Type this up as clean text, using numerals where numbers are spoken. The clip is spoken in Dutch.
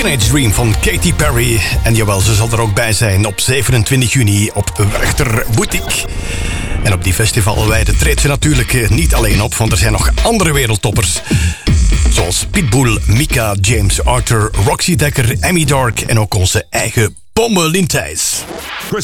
Teenage Dream van Katy Perry. En jawel, ze zal er ook bij zijn op 27 juni op Werchter Boutique. En op die festivalweide treedt ze natuurlijk niet alleen op, want er zijn nog andere wereldtoppers. Zoals Pitbull, Mika, James Arthur, Roxy Dekker, Amy Dark en ook onze eigen Pomme Lintijs.